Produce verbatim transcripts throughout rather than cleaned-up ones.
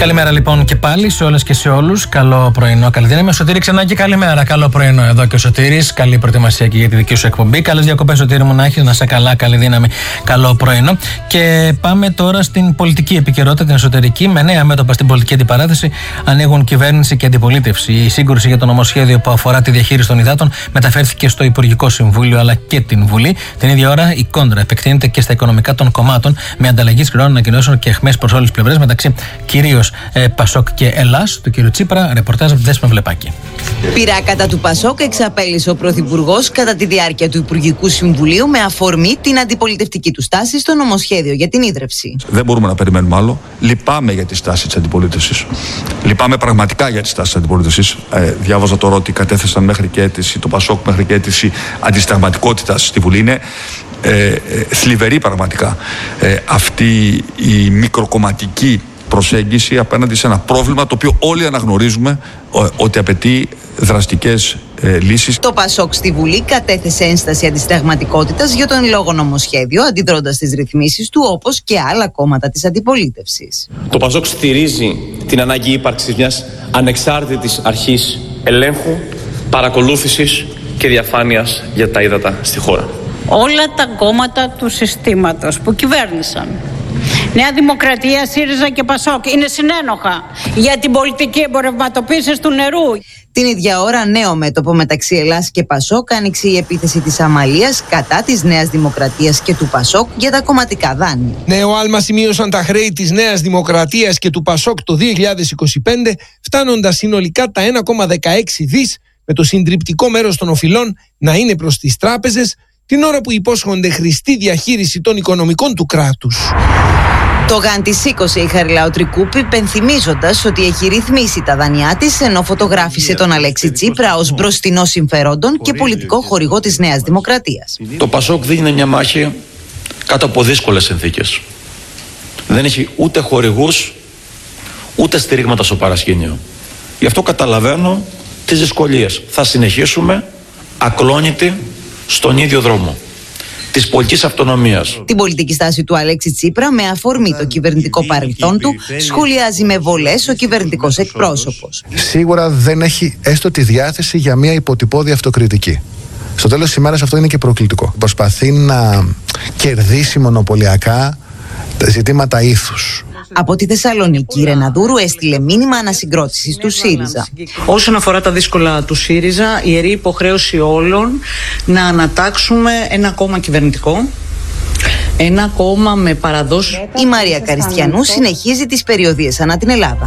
Καλημέρα λοιπόν και πάλι σε όλες και σε όλους. Καλό πρωινό, καλή δύναμη. Σωτήρη Ξενάκη, καλημέρα. Καλό πρωινό εδώ και ο Σωτήρης. Καλή προετοιμασία και για τη δική σου εκπομπή. Καλές διακοπές, Σωτήρη μου, να έχεις, να είσαι καλά, καλή δύναμη. Καλό πρωινό. Και πάμε τώρα στην πολιτική επικαιρότητα, την εσωτερική. Με νέα μέτωπα στην πολιτική αντιπαράθεση ανοίγουν κυβέρνηση και αντιπολίτευση. Η σύγκρουση για το νομοσχέδιο που αφορά τη διαχείριση των υδάτων μεταφέρθηκε στο Υπουργικό Συμβούλιο αλλά και την Βουλή. Την ίδια ώρα η κόντρα επεκτείνεται και στα οικονομικά των κομμάτων με ανταλλαγή σκληρών ανακοινώσεων και αιχμές προς όλες τις πλευρές μεταξύ κυρίως ε, Πασόκ και Ελλάς, του κ. Τσίπρα. Ρεπορτάζ από τη Δέσποινα Βλεπάκη. Πυράκατα του Πασόκ εξαπέλυσε ο Πρωθυπουργός κατά τη διάρκεια του Υπουργικού Συμβουλίου με αφορμή την αντιπολιτευτική του στάση στο νομοσχέδιο για την ίδρυυση. Δεν μπορούμε να περιμένουμε άλλο. Λυπάμαι για τη στάση της αντιπολίτευσης. Λυπάμαι πραγματικά για τη στάση της αντιπολίτευσης. Ε, διάβαζα τώρα ότι κατέθεσαν μέχρι και αίτηση, το Πασόκ μέχρι και αίτηση αντισυνταγματικότητας στη Βουλή. Είναι ε, ε, θλιβερή πραγματικά ε, αυτή η μικροκομματική προσέγγιση απέναντι σε ένα πρόβλημα το οποίο όλοι αναγνωρίζουμε ότι απαιτεί δραστικές ε, λύσεις. Το Πασόκ στη Βουλή κατέθεσε ένσταση αντισυνταγματικότητας για τον λόγο νομοσχέδιο, αντιδρώντας τις ρυθμίσεις του, όπως και άλλα κόμματα της αντιπολίτευσης. Το Πασόκ στηρίζει την ανάγκη ύπαρξης μιας ανεξάρτητης αρχής ελέγχου, παρακολούθησης και διαφάνειας για τα ύδατα στη χώρα. Όλα τα κόμματα του συστήματος που κυβέρνησαν, Νέα Δημοκρατία, ΣΥΡΙΖΑ και Πασόκ, είναι συνένοχα για την πολιτική εμπορευματοποίηση του νερού. Την ίδια ώρα, νέο μέτωπο μεταξύ Ελλάς και Πασόκ άνοιξε η επίθεση της Αμαλίας κατά της Νέας Δημοκρατίας και του Πασόκ για τα κομματικά δάνεια. Νέο άλμα σημείωσαν τα χρέη της Νέας Δημοκρατίας και του Πασόκ το δύο χιλιάδες είκοσι πέντε, φτάνοντας συνολικά τα ένα κόμμα δεκαέξι δις, με το συντριπτικό μέρος των οφειλών να είναι προς τις τράπεζες, την ώρα που υπόσχονται χρηστή διαχείριση των οικονομικών του κράτους. Το γαν τη σήκωσε η Χαριλάου Τρικούπη, υπενθυμίζοντας ότι έχει ρυθμίσει τα δάνειά της, ενώ φωτογράφησε τον Αλέξη Τσίπρα ως μπροστινό συμφερόντων και πολιτικό χορηγό της Νέας Δημοκρατίας. Το Πασόκ δίνει μια μάχη κάτω από δύσκολες συνθήκες. Δεν έχει ούτε χορηγούς, ούτε στηρίγματα στο παρασκήνιο. Γι' αυτό καταλαβαίνω τις δυσκολίες. Θα συνεχίσουμε ακλόνητοι στον ίδιο δρόμο της πολιτικής αυτονομίας. Την πολιτική στάση του Αλέξη Τσίπρα με αφορμή το κυβερνητικό παρελθόν του σχολιάζει με βολές ο κυβερνητικός εκπρόσωπος. Σίγουρα δεν έχει έστω τη διάθεση για μια υποτυπώδη αυτοκριτική. Στο τέλος της ημέρας αυτό είναι και προκλητικό. Προσπαθεί να κερδίσει μονοπωλιακά τα ζητήματα ήθους. Από τη Θεσσαλονίκη, η Ρεναδούρου έστειλε μήνυμα ανασυγκρότησης του ΣΥΡΙΖΑ. Όσον αφορά τα δύσκολα του ΣΥΡΙΖΑ, η ιερή υποχρέωση όλων να ανατάξουμε ένα κόμμα κυβερνητικό, ένα κόμμα με παραδόσεις. Η Μαρία Καριστιανού συνεχίζει τις περιοδίες ανά την Ελλάδα.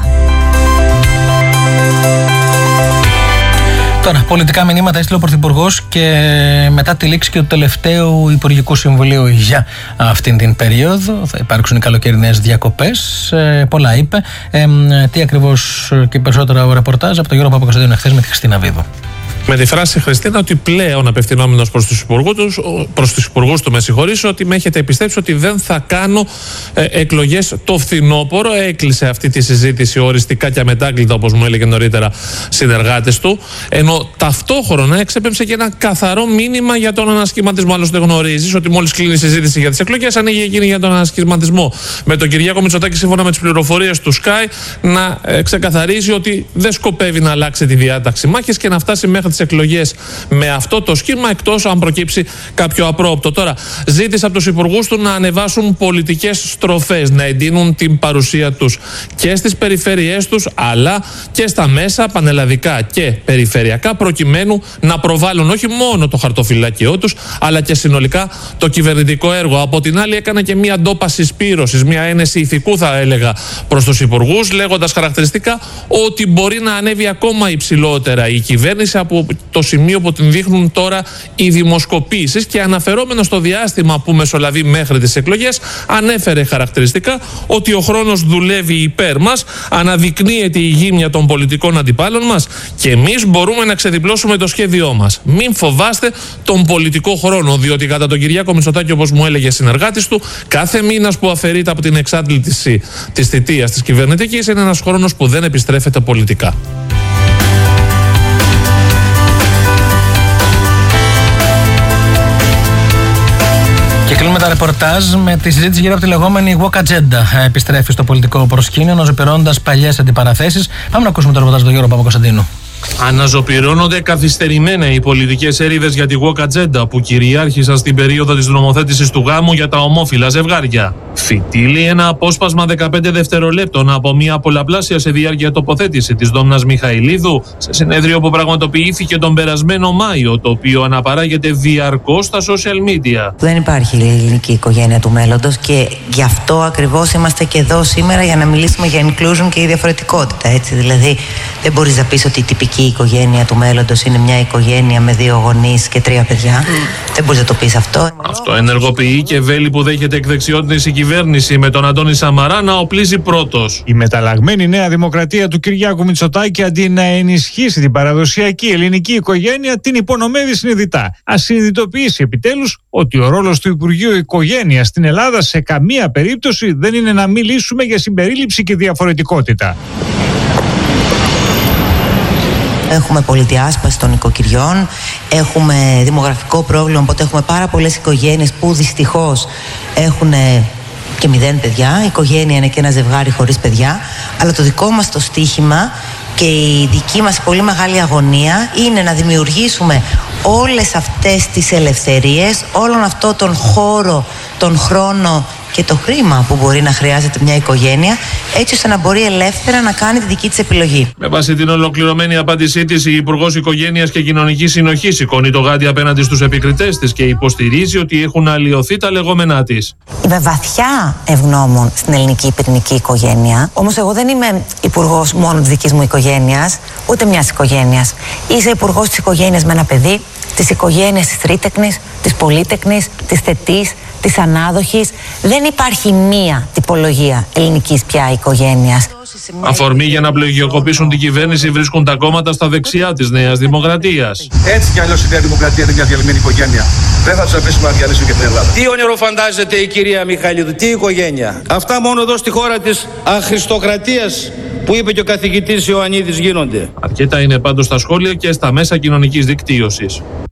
Τώρα, πολιτικά μηνύματα έστειλε ο Πρωθυπουργός και μετά τη λήξη και του τελευταίου Υπουργικού Συμβουλίου για αυτήν την περίοδο. Θα υπάρξουν οι καλοκαιρινές διακοπές. Ε, πολλά είπε. Ε, τι ακριβώς και περισσότερα ρεπορτάζ από τον Γιώργο Παπακοσταντίνου εχθές με τη Χριστίνα Βίδου. Με τη φράση, Χριστίνα, ότι πλέον απευθυνόμενος προς τους υπουργούς, προς τους υπουργούς του, με συγχωρήσω, ότι με έχετε πιστέψει ότι δεν θα κάνω ε, εκλογές το φθινόπωρο. Έκλεισε αυτή τη συζήτηση οριστικά και αμετάκλητα, όπως μου έλεγε νωρίτερα συνεργάτες του. Ενώ ταυτόχρονα έξεπεμψε και ένα καθαρό μήνυμα για τον ανασχηματισμό. Άλλωστε, γνωρίζεις ότι μόλις κλείνει η συζήτηση για τις εκλογές, ανοίγει εκείνη για τον ανασχηματισμό. Με τον Κυριάκο Μητσοτάκη, σύμφωνα με τις πληροφορίες του Sky, να ε, ξεκαθαρίζει ότι δεν σκοπεύει να αλλάξει τη διάταξη μάχης και να φτάσει μέχρι τις εκλογές με αυτό το σχήμα, εκτός αν προκύψει κάποιο απρόοπτο. Τώρα, ζήτησε από τους υπουργούς του να ανεβάσουν πολιτικές στροφές, να εντείνουν την παρουσία τους και στις περιφέρειές τους, αλλά και στα μέσα πανελλαδικά και περιφερειακά, προκειμένου να προβάλλουν όχι μόνο το χαρτοφυλάκιό τους, αλλά και συνολικά το κυβερνητικό έργο. Από την άλλη, έκανε και μία ντόπα συσπήρωσης, μία ένεση ηθικού, θα έλεγα, προς τους υπουργούς, λέγοντας χαρακτηριστικά ότι μπορεί να ανέβει ακόμα υψηλότερα η κυβέρνηση από το σημείο που την δείχνουν τώρα οι δημοσκοπήσεις, και αναφερόμενο στο διάστημα που μεσολαβεί μέχρι τις εκλογές, ανέφερε χαρακτηριστικά ότι ο χρόνος δουλεύει υπέρ μας, αναδεικνύεται η γύμνια των πολιτικών αντιπάλων μας και εμείς μπορούμε να ξεδιπλώσουμε το σχέδιό μας. Μην φοβάστε τον πολιτικό χρόνο, διότι κατά τον Κυριάκο Μητσοτάκη, όπως μου έλεγε συνεργάτης του, κάθε μήνας που αφαιρείται από την εξάντληση της θητείας της κυβερνητικής είναι ένας χρόνος που δεν επιστρέφεται πολιτικά. Και κλείνουμε τα ρεπορτάζ με τη συζήτηση γύρω από τη λεγόμενη woke agenda. Επιστρέφει στο πολιτικό προσκήνιο, αναζωπηρώνοντας παλιές αντιπαραθέσεις. Πάμε να ακούσουμε το ρεπορτάζ του Γιώργου Παπακοσταντίνου. Αναζωπηρώνονται καθυστερημένα οι πολιτικές έρηδες για τη woke agenda που κυριάρχησαν στην περίοδο της νομοθέτησης του γάμου για τα ομόφυλα ζευγάρια. Φυτίλει ένα απόσπασμα δεκαπέντε δευτερολέπτων από μια πολλαπλάσια σε διάρκεια τοποθέτηση της Δόμνας Μιχαηλίδου σε συνέδριο που πραγματοποιήθηκε τον περασμένο Μάιο, το οποίο αναπαράγεται διαρκώς στα social media. Δεν υπάρχει η ελληνική οικογένεια του μέλλοντος και γι' αυτό ακριβώς είμαστε και εδώ σήμερα για να μιλήσουμε για inclusion και η διαφορετικότητα. Έτσι. Δηλαδή, δεν μπορείς να πεις ότι η τυπική οικογένεια του μέλλοντος είναι μια οικογένεια με δύο γονείς και τρία παιδιά. Mm. Δεν μπορείς να το πεις αυτό. Αυτό ενεργοποιεί και βέλη που δέχεται εκδεξιότητες η κυβέρνηση με τον Αντώνη Σαμαρά να οπλίζει πρώτος. Η μεταλλαγμένη Νέα Δημοκρατία του Κυριάκου Μητσοτάκη, αντί να ενισχύσει την παραδοσιακή ελληνική οικογένεια, την υπονομεύει συνειδητά. Ας συνειδητοποιήσει επιτέλους ότι ο ρόλος του Υπουργείου Οικογένειας στην Ελλάδα σε καμία περίπτωση δεν είναι να μιλήσουμε για συμπερίληψη και διαφορετικότητα. Έχουμε πολυδιάσπαση των οικοκυριών, έχουμε δημογραφικό πρόβλημα, οπότε έχουμε πάρα πολλές οικογένειες που δυστυχώς έχουν και μηδέν παιδιά. Η οικογένεια είναι και ένα ζευγάρι χωρίς παιδιά, αλλά το δικό μας το στίχημα και η δική μας πολύ μεγάλη αγωνία είναι να δημιουργήσουμε όλες αυτές τις ελευθερίες, όλον αυτό τον χώρο, τον χρόνο και το χρήμα που μπορεί να χρειάζεται μια οικογένεια, έτσι ώστε να μπορεί ελεύθερα να κάνει τη δική της επιλογή. Με βάση την ολοκληρωμένη απάντησή της, η Υπουργός Οικογένειας και Κοινωνικής Συνοχής σηκώνει το γάντι απέναντι στους επικριτές της και υποστηρίζει ότι έχουν αλλοιωθεί τα λεγόμενά της. Είμαι βαθιά ευγνώμων στην ελληνική πυρηνική οικογένεια. Όμως, εγώ δεν είμαι υπουργός μόνο της δικής μου οικογένειας, ούτε μιας οικογένειας. Είσαι υπουργός της οικογένειας με ένα παιδί, της οικογένειας της τρίτεκνης, της πολύτεκνης, της θετής, της ανάδοχης. Δεν υπάρχει μία τυπολογία ελληνικής πια οικογένειας. Αφορμή για να πλοηγιοκοπήσουν την κυβέρνηση βρίσκουν τα κόμματα στα δεξιά της Νέας Δημοκρατίας. Έτσι κι αλλιώς η Νέα Δημοκρατία είναι μια διαλυμένη οικογένεια. Δεν θα τους αφήσουμε να διαλύσουν και την Ελλάδα. Τι όνειρο φαντάζεται η κυρία Μιχαηλίδου, τι οικογένεια? Αυτά μόνο εδώ στη χώρα της αχρηστοκρατίας που είπε και ο καθηγητής Ιωαννίδης γίνονται. Αρκετά είναι πάντως στα σχόλια και στα μέσα κοινωνικής δικτύωσης.